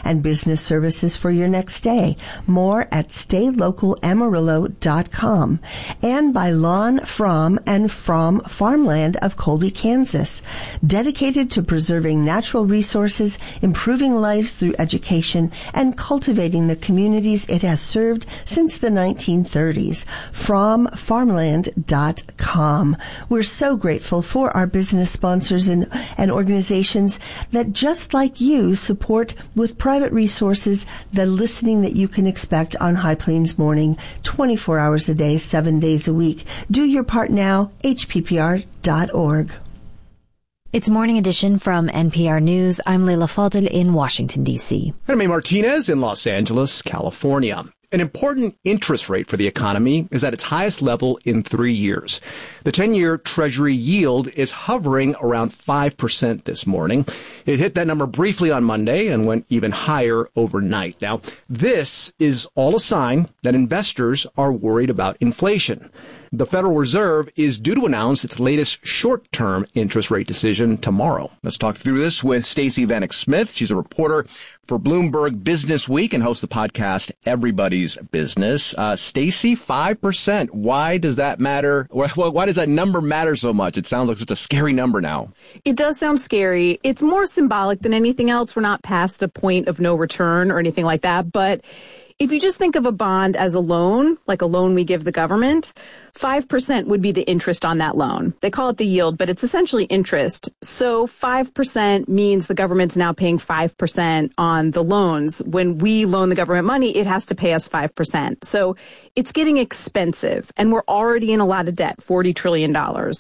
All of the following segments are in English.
and business services for your next stay. More at StayLocalAmarillo.com. And by Lon Fromm and Fromm Farmland of Colby, Kansas, dedicated to preserving natural resources, improving lives through education, and cultivating the communities it has served since the 1930s. FrommFarmland.com. We're so grateful for our business sponsors and organizations that, just like you, support with private resources the listening that you can expect on High Plains Morning, 24 hours a day, 7 days a week. Do your part now, hppr.org. It's Morning Edition from NPR News. I'm Leila Fadel in Washington, D.C. And I'm May Martinez in Los Angeles, California. An important interest rate for the economy is at its highest level in 3 years. The 10-year Treasury yield is hovering around 5% this morning. It hit that number briefly on Monday and went even higher overnight. Now, this is all a sign that investors are worried about inflation. The Federal Reserve is due to announce its latest short-term interest rate decision tomorrow. Let's talk through this with Stacey Vanek Smith. She's a reporter for Bloomberg Business Week and hosts the podcast Everybody's Business. Stacey, 5%. Why does that matter? Why does that number matter so much? It sounds like such a scary number now. It does sound scary. It's more symbolic than anything else. We're not past a point of no return or anything like that. But if you just think of a bond as a loan, like a loan we give the government, 5% would be the interest on that loan. They call it the yield, but it's essentially interest. So 5% means the government's now paying 5% on the loans. When we loan the government money, it has to pay us 5%. So it's getting expensive, and we're already in a lot of debt, $40 trillion.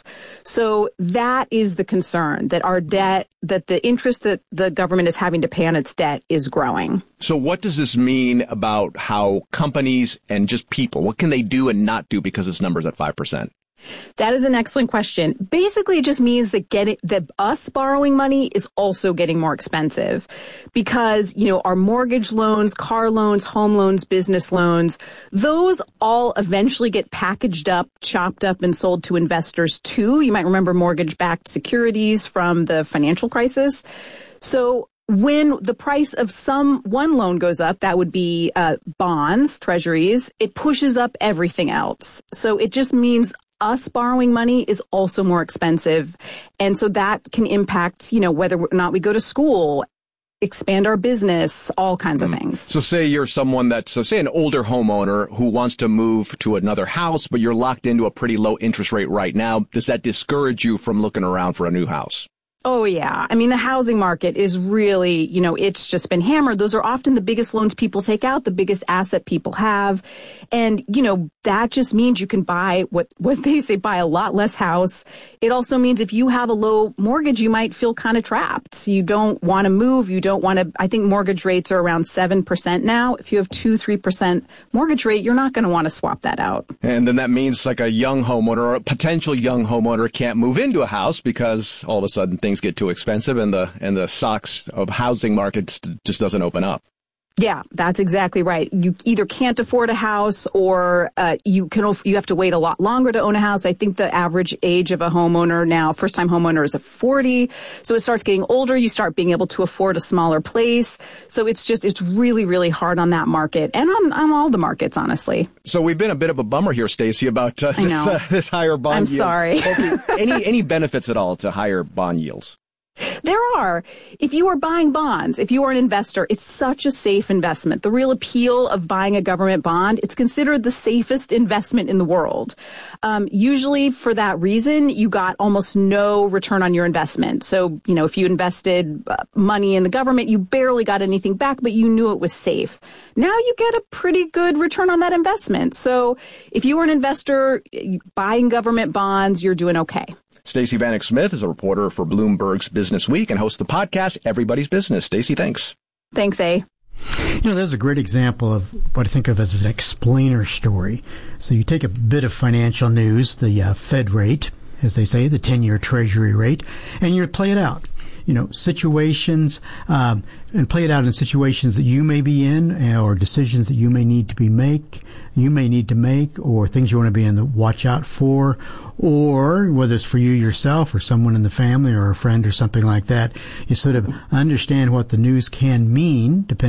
So that is the concern, that our debt, that the interest that the government is having to pay on its debt is growing. So what does this mean about how companies and just people, what can they do and not do because this number's at 5%? That is an excellent question. Basically, it just means that us borrowing money is also getting more expensive because, our mortgage loans, car loans, home loans, business loans, those all eventually get packaged up, chopped up, and sold to investors too. You might remember mortgage-backed securities from the financial crisis. So when the price of one loan goes up, that would be bonds, treasuries, it pushes up everything else. So it just means us borrowing money is also more expensive. And so that can impact, whether or not we go to school, expand our business, all kinds of things. So say you're someone say an older homeowner who wants to move to another house, but you're locked into a pretty low interest rate right now. Does that discourage you from looking around for a new house? Oh, yeah. I mean, the housing market is really, it's just been hammered. Those are often the biggest loans people take out, the biggest asset people have. And, that just means you can buy what they say, buy a lot less house. It also means if you have a low mortgage, you might feel kind of trapped. You don't want to move. You don't want to. I think mortgage rates are around 7% now. If you have 2-3% mortgage rate, you're not going to want to swap that out. And then that means like a young homeowner or a potential young homeowner can't move into a house because all of a sudden things get too expensive and the stocks of housing markets just doesn't open up. Yeah, that's exactly right. You either can't afford a house or you have to wait a lot longer to own a house. I think the average age of a homeowner now, first-time homeowner, is 40. So it starts getting older. You start being able to afford a smaller place. So it's really, really hard on that market and on all the markets, honestly. So we've been a bit of a bummer here, Stacey, about this higher bond yield. I'm sorry. Any benefits at all to higher bond yields? There are. If you are buying bonds, if you are an investor, it's such a safe investment. The real appeal of buying a government bond, it's considered the safest investment in the world. Usually for that reason, you got almost no return on your investment. So, if you invested money in the government, you barely got anything back, but you knew it was safe. Now you get a pretty good return on that investment. So if you are an investor buying government bonds, you're doing okay. Stacey Vanek Smith is a reporter for Bloomberg's Business Week and hosts the podcast Everybody's Business. Stacey, thanks. Thanks, A. There's a great example of what I think of as an explainer story. So you take a bit of financial news, the Fed rate, as they say, the 10-year Treasury rate, and you play it out. Situations, and play it out in situations that you may be in or decisions that you may need to make, or things you want to be on the watch out for, or whether it's for you yourself or someone in the family or a friend or something like that. You sort of understand what the news can mean, depending